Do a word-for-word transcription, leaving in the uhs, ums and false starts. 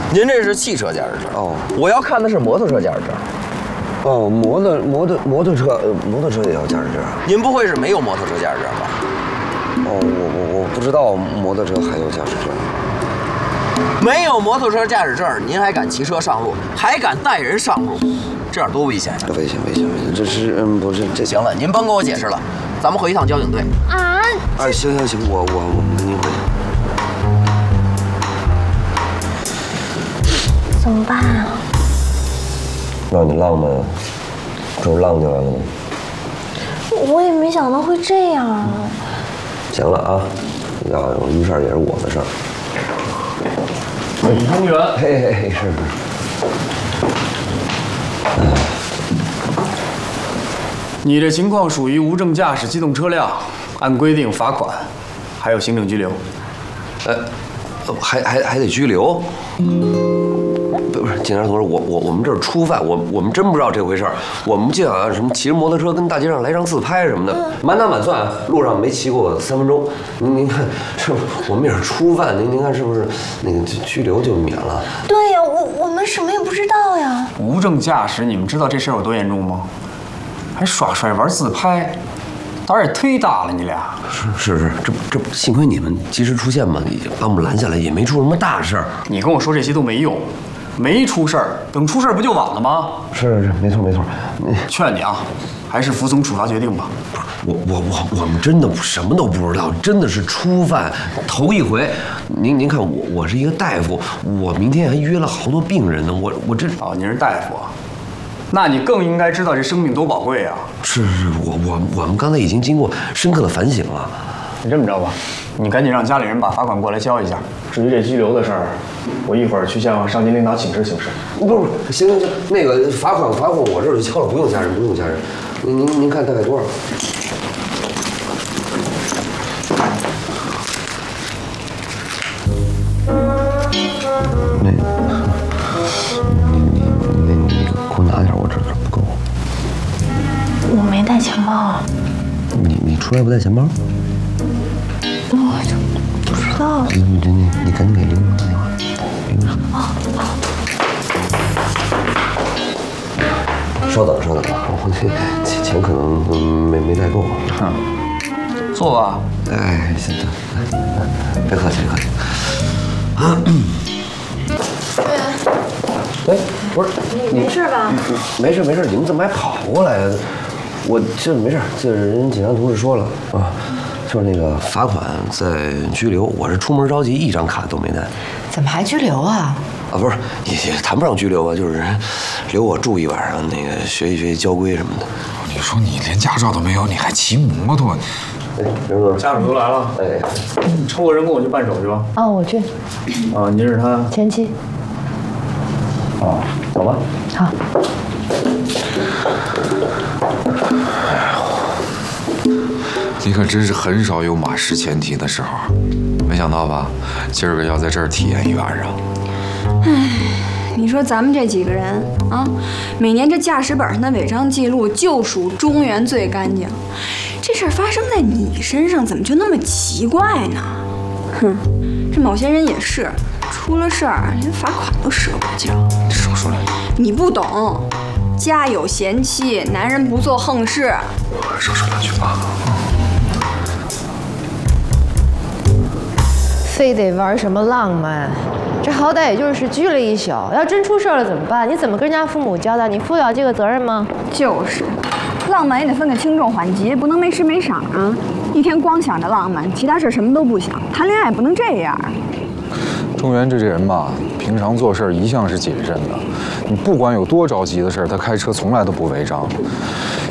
您这是汽车驾驶证哦， 我要看的是摩托车驾驶证。 哦，摩托摩托摩托车，呃，摩托车也要驾驶证。 您不会是没有摩托车驾驶证吧？ 哦，我我我不知道摩托车还有驾驶证。 没有摩托车驾驶证，您还敢骑车上路，还敢带人上路，这样多危险呀！ 危险危险危险！这是嗯，不是这行了，您甭跟我解释了，咱们回一趟交警队。 啊！ 哎，行行行，我我我跟您回去。 怎么办啊？ 让你浪漫，就是浪进来了吗？ 我也没想到会这样啊！ 行了啊，要有遇事儿也是我的事儿。 李中原， 嘿嘿嘿，是是。 你这情况属于无证驾驶机动车辆，按规定罚款，还有行政拘留。 呃，还还还得拘留？不是，警察同志，我我我们这是初犯，我我们真不知道这回事儿。我们就想什么骑着摩托车跟大街上来张自拍什么的，满打满算路上没骑过三分钟。您您看，是我们也是初犯，您您看是不是那个拘留就免了？ 对呀，我我们什么也不知道呀。 无证驾驶，你们知道这事儿有多严重吗？还耍帅玩自拍，胆儿也忒大了，你俩。 是是是，这这幸亏你们及时出现嘛，把我们拦下来，也没出什么大事儿。 你跟我说这些都没用，没出事儿，等出事儿不就晚了吗？ 是是，没错没错。 劝你啊，还是服从处罚决定吧。 我我我我们真的什么都不知道，真的是初犯，头一回。您您看我我是一个大夫，我明天还约了好多病人呢，我我这哦，你是大夫啊？那你更应该知道这生命多宝贵啊！ 是是，我我我们刚才已经经过深刻的反省了。 你这么着吧，你赶紧让家里人把罚款过来交一下。至于这拘留的事儿，我一会儿去向上级领导请示请示。 不不，行行行，那个罚款罚款我这儿就交了，不用家人，不用家人。您您您看大概多少？那，你你那你给我拿点，我这这不够。 我没带钱包。 你你出来不带钱包？ 我就不知道。 你你你你赶紧给林总打电话。林总。哦好。稍等稍等，我这钱钱可能没没带够。 哼，坐吧。 哎，行的，别客气别客气。哎，不是你没事吧？ 没事没事，你们怎么还跑过来呀？我这没事，这人警察同志说了啊，就是那个罚款在拘留，我是出门着急，一张卡都没带。 怎么还拘留啊？ 啊，不是，也也谈不上拘留吧，就是留我住一晚上，那个学习学习交规什么的。 你说你连驾照都没有，你还骑摩托？ 哎，刘总， 家属都来了。 哎， 抽个人跟我去办手续吧。 哦，我去。 啊，您是他前妻。 哦，走吧。 好。 你可真是很少有马失前蹄的时候，没想到吧？今儿个要在这儿体验一晚上。 唉，你说咱们这几个人啊，每年这驾驶本上的违章记录就属中原最干净，这事儿发生在你身上，怎么就那么奇怪呢？哼，这某些人也是，出了事儿连罚款都舍不得交。 少说两句。 你不懂，家有贤妻，男人不做横事。 少说两句吧。 非得玩什么浪漫？这好歹也就是拘了一宿，要真出事了怎么办？你怎么跟人家父母交代？你负得了这个责任吗？ 就是，浪漫也得分个轻重缓急，不能没时没晌啊！一天光想着浪漫，其他事什么都不想。谈恋爱不能这样。 中原这人吧，平常做事一向是谨慎的。你不管有多着急的事，他开车从来都不违章。